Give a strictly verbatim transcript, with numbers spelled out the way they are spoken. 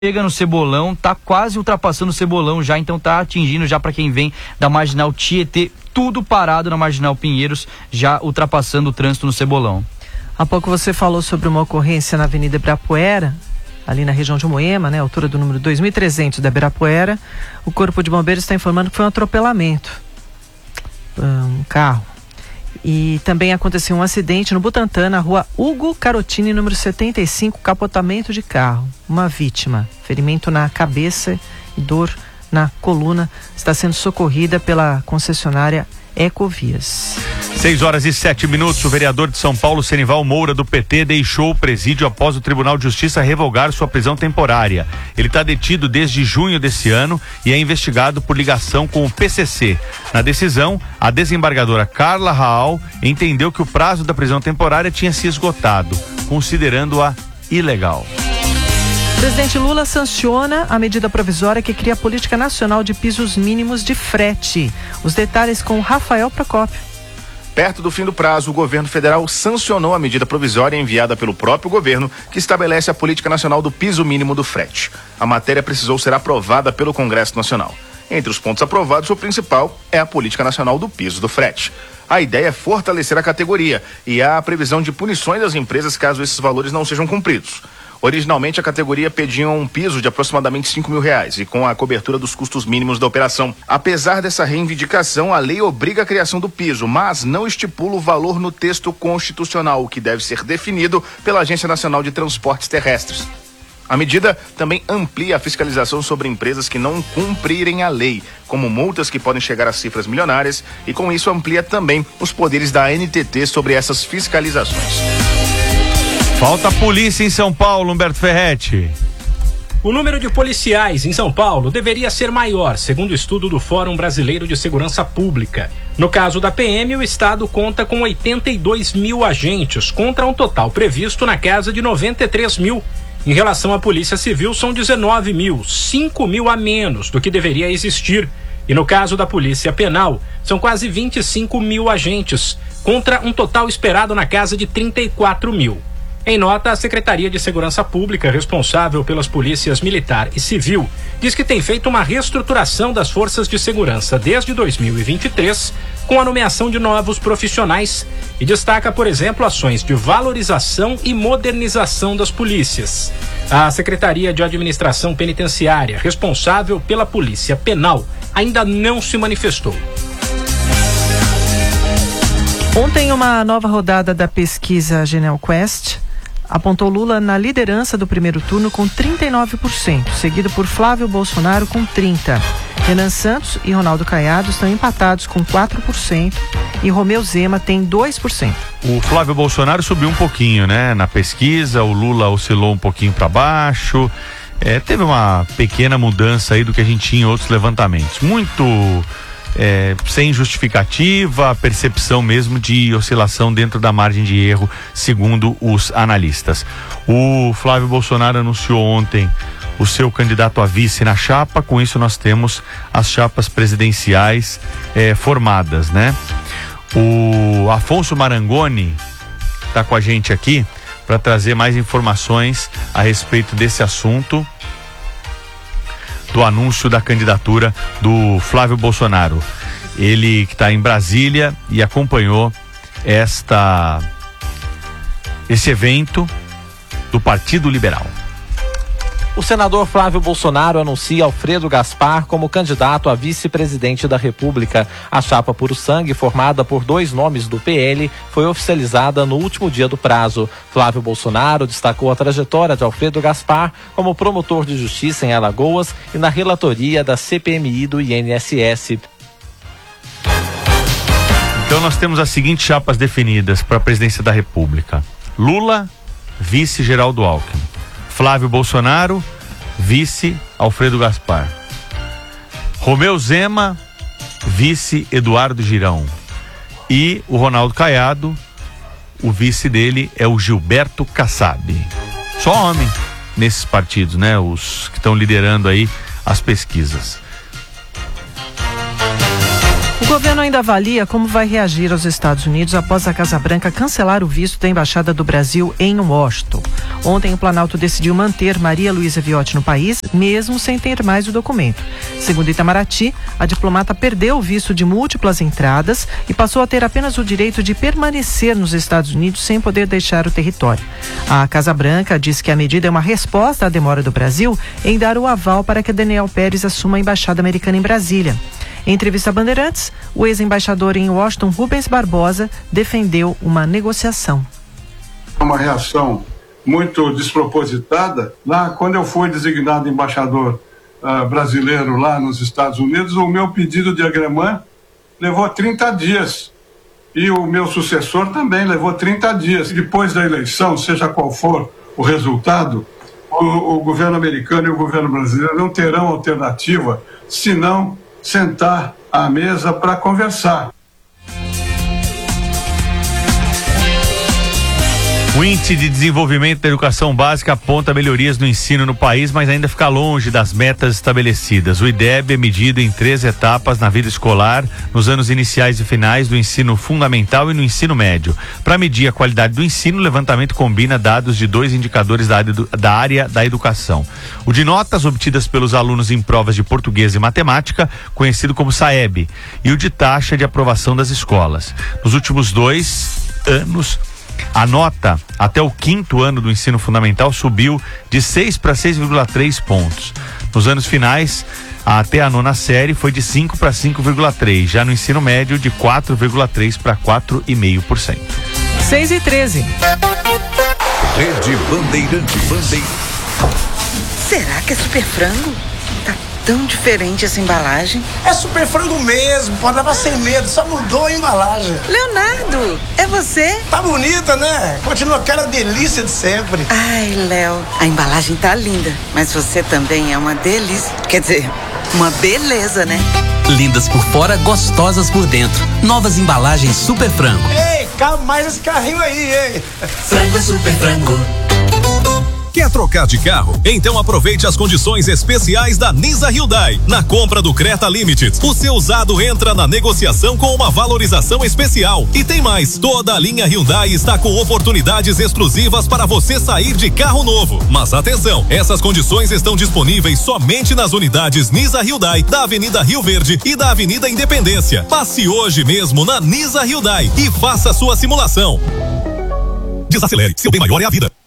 chega no Cebolão, tá quase ultrapassando o Cebolão já, então tá atingindo já para quem vem da Marginal Tietê, tudo parado na Marginal Pinheiros, já ultrapassando o trânsito no Cebolão. Há pouco você falou sobre uma ocorrência na Avenida Ibirapuera, ali na região de Moema, né, altura do número dois mil e trezentos da Ibirapuera. O Corpo de Bombeiros está informando que foi um atropelamento, um carro. E também aconteceu um acidente no Butantã, na rua Hugo Carotini, número setenta e cinco, capotamento de carro. Uma vítima, ferimento na cabeça e dor na coluna, está sendo socorrida pela concessionária Ecovias. seis horas e sete minutos, o vereador de São Paulo, Senival Moura, do P T, deixou o presídio após o Tribunal de Justiça revogar sua prisão temporária. Ele está detido desde junho desse ano e é investigado por ligação com o P C C. Na decisão, a desembargadora Carla Raal entendeu que o prazo da prisão temporária tinha se esgotado, considerando-a ilegal. O presidente Lula sanciona a medida provisória que cria a política nacional de pisos mínimos de frete. Os detalhes com Rafael Procópio. Perto do fim do prazo, o governo federal sancionou a medida provisória enviada pelo próprio governo que estabelece a política nacional do piso mínimo do frete. A matéria precisou ser aprovada pelo Congresso Nacional. Entre os pontos aprovados, o principal é a política nacional do piso do frete. A ideia é fortalecer a categoria e há a previsão de punições às empresas caso esses valores não sejam cumpridos. Originalmente, a categoria pedia um piso de aproximadamente cinco mil reais e com a cobertura dos custos mínimos da operação. Apesar dessa reivindicação, a lei obriga a criação do piso, mas não estipula o valor no texto constitucional, que deve ser definido pela Agência Nacional de Transportes Terrestres. A medida também amplia a fiscalização sobre empresas que não cumprirem a lei, como multas que podem chegar a cifras milionárias, e com isso amplia também os poderes da A N T T sobre essas fiscalizações. Falta polícia em São Paulo, Humberto Ferretti. O número de policiais em São Paulo deveria ser maior, segundo o estudo do Fórum Brasileiro de Segurança Pública. No caso da P M, o estado conta com oitenta e dois mil agentes, contra um total previsto na casa de noventa e três mil. Em relação à Polícia Civil, são dezenove mil, cinco mil a menos do que deveria existir. E no caso da Polícia Penal, são quase vinte e cinco mil agentes, contra um total esperado na casa de trinta e quatro mil. Em nota, a Secretaria de Segurança Pública, responsável pelas polícias militar e civil, diz que tem feito uma reestruturação das forças de segurança desde dois mil e vinte e três, com a nomeação de novos profissionais, e destaca, por exemplo, ações de valorização e modernização das polícias. A Secretaria de Administração Penitenciária, responsável pela Polícia Penal, ainda não se manifestou. Ontem, uma nova rodada da pesquisa Genial Quest apontou Lula na liderança do primeiro turno com trinta e nove por cento, seguido por Flávio Bolsonaro com trinta por cento. Renan Santos e Ronaldo Caiado estão empatados com quatro por cento e Romeu Zema tem dois por cento. O Flávio Bolsonaro subiu um pouquinho, né, na pesquisa, o Lula oscilou um pouquinho para baixo. É, teve uma pequena mudança aí do que a gente tinha em outros levantamentos. Muito É, sem justificativa, percepção mesmo de oscilação dentro da margem de erro, segundo os analistas. O Flávio Bolsonaro anunciou ontem o seu candidato a vice na chapa, com isso nós temos as chapas presidenciais é, formadas, né? O Afonso Marangoni está com a gente aqui para trazer mais informações a respeito desse assunto, do anúncio da candidatura do Flávio Bolsonaro. Ele que está em Brasília e acompanhou esta esse evento do Partido Liberal. O senador Flávio Bolsonaro anuncia Alfredo Gaspar como candidato a vice-presidente da República. A chapa Puro Sangue, formada por dois nomes do P L, foi oficializada no último dia do prazo. Flávio Bolsonaro destacou a trajetória de Alfredo Gaspar como promotor de justiça em Alagoas e na relatoria da C P M I do I N S S. Então nós temos as seguintes chapas definidas para a presidência da República: Lula, vice Geraldo Alckmin; Flávio Bolsonaro, vice Alfredo Gaspar; Romeu Zema, vice Eduardo Girão; e o Ronaldo Caiado, o vice dele é o Gilberto Kassab. Só homem nesses partidos, né? Os que estão liderando aí as pesquisas. O governo ainda avalia como vai reagir aos Estados Unidos após a Casa Branca cancelar o visto da Embaixada do Brasil em Washington. Ontem o Planalto decidiu manter Maria Luísa Viotti no país, mesmo sem ter mais o documento. Segundo Itamaraty, a diplomata perdeu o visto de múltiplas entradas e passou a ter apenas o direito de permanecer nos Estados Unidos sem poder deixar o território. A Casa Branca diz que a medida é uma resposta à demora do Brasil em dar o aval para que Daniel Pérez assuma a embaixada americana em Brasília. Em entrevista a Bandeirantes, o ex-embaixador em Washington, Rubens Barbosa, defendeu uma negociação. Uma reação muito despropositada. Lá, quando eu fui designado embaixador uh, brasileiro lá nos Estados Unidos, o meu pedido de agremã levou trinta dias. E o meu sucessor também levou trinta dias. Depois da eleição, seja qual for o resultado, o, o governo americano e o governo brasileiro não terão alternativa senão sentar à mesa para conversar. O Índice de Desenvolvimento da Educação Básica aponta melhorias no ensino no país, mas ainda fica longe das metas estabelecidas. O I D E B é medido em três etapas na vida escolar, nos anos iniciais e finais do ensino fundamental e no ensino médio. Para medir a qualidade do ensino, o levantamento combina dados de dois indicadores da área, do, da área da educação. O de notas obtidas pelos alunos em provas de português e matemática, conhecido como SAEB, e o de taxa de aprovação das escolas. Nos últimos dois anos, a nota até o quinto ano do ensino fundamental subiu de seis para seis vírgula três pontos. Nos anos finais, até a nona série foi de cinco para cinco vírgula três. Já no ensino médio, de quatro vírgula três para quatro vírgula cinco por cento. seis e treze. Rede Bandeirante. Bandeirante. Será que é super frango? Tá tão diferente essa embalagem. É super frango mesmo, pode levar sem medo, só mudou a embalagem. Leonardo, é você? Tá bonita, né? Continua aquela delícia de sempre. Ai, Léo, a embalagem tá linda, mas você também é uma delícia. Quer dizer, uma beleza, né? Lindas por fora, gostosas por dentro. Novas embalagens Super Frango. Ei, calma mais esse carrinho aí, ei. Frango Super Frango. Quer trocar de carro? Então aproveite as condições especiais da Nisa Hyundai. Na compra do Creta Limited, o seu usado entra na negociação com uma valorização especial. E tem mais, toda a linha Hyundai está com oportunidades exclusivas para você sair de carro novo. Mas atenção, essas condições estão disponíveis somente nas unidades Nisa Hyundai da Avenida Rio Verde e da Avenida Independência. Passe hoje mesmo na Nisa Hyundai e faça sua simulação. Desacelere, seu bem maior é a vida.